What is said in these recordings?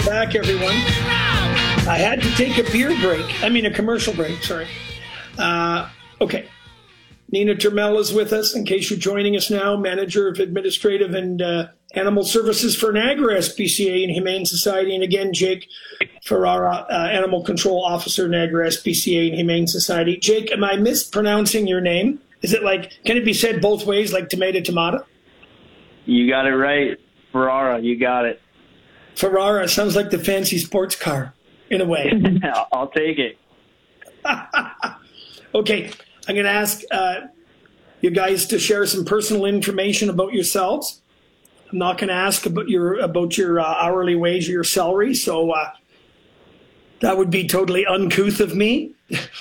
back, everyone. I had to take a beer break. I mean, a commercial break, sorry. Okay. Nina Turmel is with us, in case you're joining us now, Manager of Administrative and Animal Services for NAGRA SPCA and Humane Society. And again, Jake Ferrara, Animal Control Officer, NAGRA SPCA and Humane Society. Jake, am I mispronouncing your name? Is it like, can it be said both ways, like tomato? You got it right. Ferrara, you got it. Ferrara sounds like the fancy sports car, in a way. I'll take it. Okay, I'm going to ask you guys to share some personal information about yourselves. I'm not going to ask about your hourly wage or your salary, so that would be totally uncouth of me.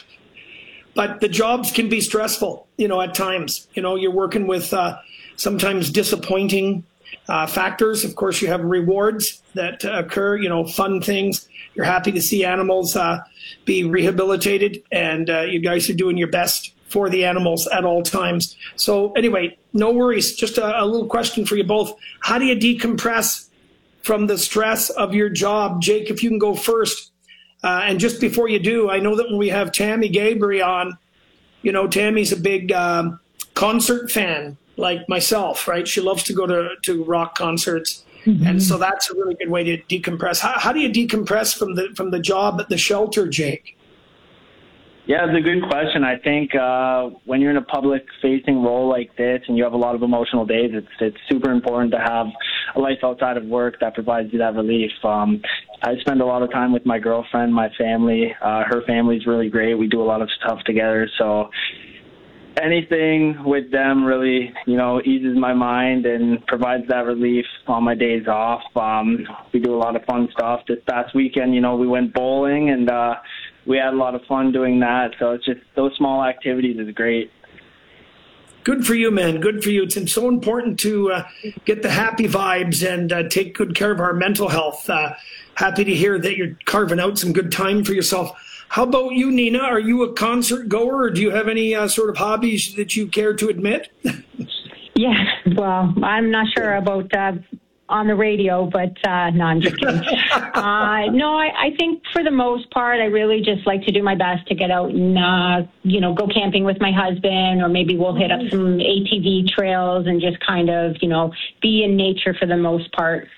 But the jobs can be stressful, at times. You're working with sometimes disappointing factors. Of course, you have rewards that occur, fun things. You're happy to see animals be rehabilitated, and you guys are doing your best for the animals at all times. So anyway, no worries. Just a little question for you both. How do you decompress from the stress of your job? Jake, if you can go first. And just before you do, I know that when we have Tammy Gabry on, Tammy's a big concert fan, like myself, right? She loves to go to rock concerts. Mm-hmm. And so that's a really good way to decompress. How do you decompress from the job at the shelter, Jake? Yeah, it's a good question. I think when you're in a public-facing role like this and you have a lot of emotional days, it's super important to have a life outside of work that provides you that relief. I spend a lot of time with my girlfriend, my family. Her family's really great. We do a lot of stuff together. So anything with them really, eases my mind and provides that relief on my days off. We do a lot of fun stuff. This past weekend, we went bowling and we had a lot of fun doing that. So it's just those small activities is great. Good for you, man. Good for you. It's so important to get the happy vibes and take good care of our mental health. Happy to hear that you're carving out some good time for yourself. How about you, Nina? Are you a concert goer, or do you have any sort of hobbies that you care to admit? Yeah, well, I'm not sure about on the radio, but no, I'm just kidding. No, I think for the most part, I really just like to do my best to get out and, go camping with my husband, or maybe we'll hit up some ATV trails and just kind of, be in nature for the most part.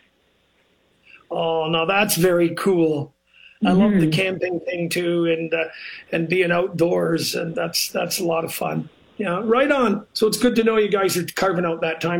Oh, no, that's very cool. I love the camping thing too, and being outdoors, and that's a lot of fun. Yeah, right on. So it's good to know you guys are carving out that time.